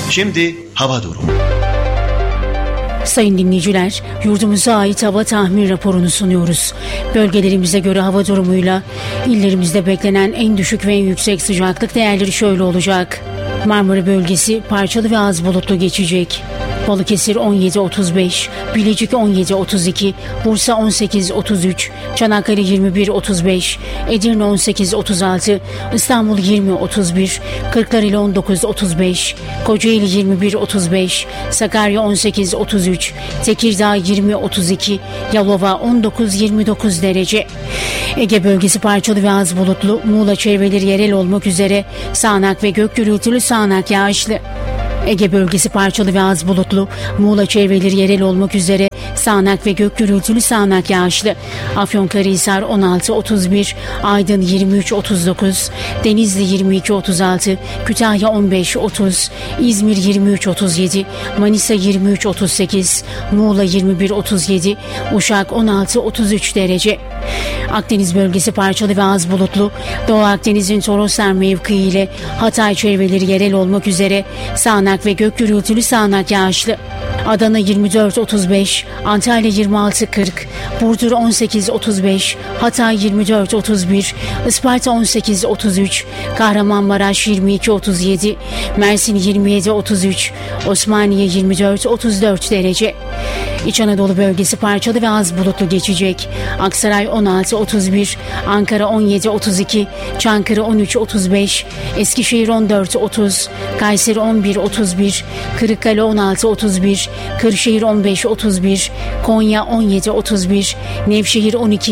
Şimdi hava durumu. Sayın dinleyiciler, yurdumuza ait hava tahmin raporunu sunuyoruz. Bölgelerimize göre hava durumuyla illerimizde beklenen en düşük ve en yüksek sıcaklık değerleri şöyle olacak. Marmara bölgesi parçalı ve az bulutlu geçecek. Balıkesir 17-35, Bilecik 17-32, Bursa 18-33, Çanakkale 21-35, Edirne 18-36, İstanbul 20-31, Kırklareli 19-35, Kocaeli 21-35, Sakarya 18-33, Tekirdağ 20-32, Yalova 19-29 derece. Ege bölgesi parçalı ve az bulutlu, Muğla çevreleri yerel olmak üzere sağanak ve gök gürültülü sağanak yağışlı. Ege bölgesi parçalı ve az bulutlu, Muğla çevreleri yerel olmak üzere sağanak ve gök gürültülü sağanak yağışlı. Afyonkarahisar 16-31, Aydın 23-39, Denizli 22-36, Kütahya 15-30, İzmir 23-37, Manisa 23-38, Muğla 21-37, Uşak 16-33 derece. Akdeniz bölgesi parçalı ve az bulutlu, Doğu Akdeniz'in Toroslar mevkii ile Hatay çevreleri yerel olmak üzere sağanak ve gök gürültülü sağanak yağışlı. Adana 24-35, Antalya 26-40, Burdur 18-35, Hatay 24-31, Isparta 18-33, Kahramanmaraş 22-37, Mersin 27-33, Osmaniye 24-34 derece. İç Anadolu bölgesi parçalı ve az bulutlu geçecek. Aksaray 16-31, Ankara 17-32, Çankırı 13-35, Eskişehir 14-30, Kayseri 11-31, Kırıkkale 16-31, Kırşehir 15-31, Konya 17-31, Nevşehir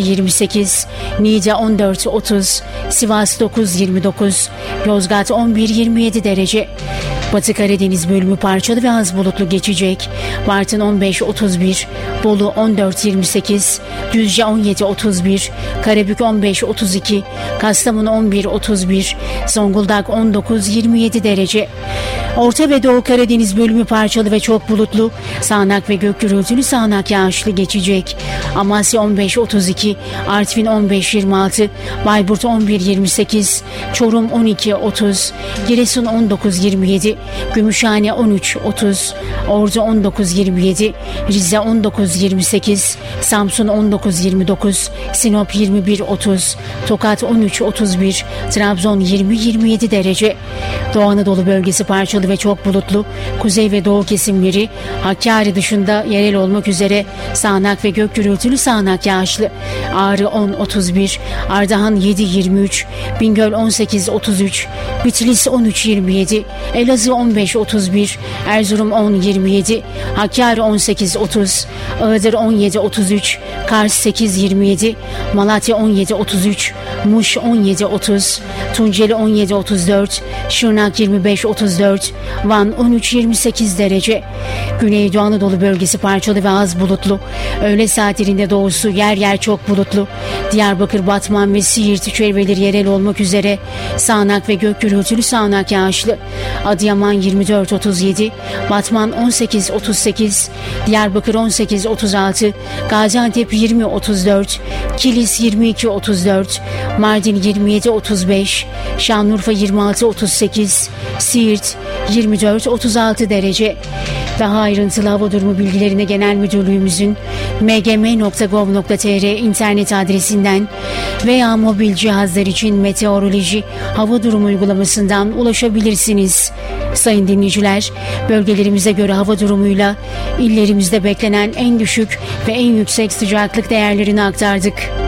12-28, Niğde 14-30, Sivas 9-29, Yozgat 11-27 derece. Batı Karadeniz bölümü parçalı ve az bulutlu geçecek. Bartın 15-31, Bolu 14-28, Düzce 17-31, Karabük 15-32, Kastamonu 11-31, Zonguldak 19-27 derece. Orta ve Doğu Karadeniz bölümü parçalı ve çok bulutlu, sağanak ve gök gürültülü sağanak yağışlı geçecek. Amasya 15-32, Artvin 15-26, Bayburt 11-28, Çorum 12-30, Giresun 19-27, Gümüşhane 13-30, Ordu 19-27, Rize 19-28, Samsun 19-29, Sinop 21-30, Tokat 13-31, Trabzon 20-27 derece. Doğu Anadolu bölgesi parçalı ve çok bulutlu, kuzey ve doğu kesimleri Hakkari dışında yerel olmak üzere sağanak ve gök gürültülü sağanak yağışlı. Ağrı 10-31, Ardahan 7-23, Bingöl 18-33, Bitlis 13-27, Elazığ 15-31, Erzurum 10-27, Hakkari 18-30, Iğdır 17-33, Kars 8-27, Malatya 17-33, Muş 17-30, Tunceli 17-34, Şırnak 25-34, Van 13-28 derece. Güneydoğu Anadolu bölgesi parçalı ve az bulutlu. Öğle saatlerinde doğusu yer yer çok bulutlu. Diyarbakır, Batman ve Siirt çevreleri yerel olmak üzere sağanak ve gök gürültülü sağanak yağışlı. Adıyaman 24-37, Batman 18-38, Diyarbakır 18-36, Gaziantep 20-34, Kilis 22-34, Mardin 27-35, Şanlıurfa 26-38, Siirt 24-36 derece. Daha ayrıntılı hava durumu bilgilerine Genel Müdürlüğümüzün mgm.gov.tr internet adresinden veya mobil cihazlar için meteoroloji hava durumu uygulamasından ulaşabilirsiniz. Sayın dinleyiciler, bölgelerimize göre hava durumuyla illerimizde beklenen en düşük ve en yüksek sıcaklık değerlerini aktardık.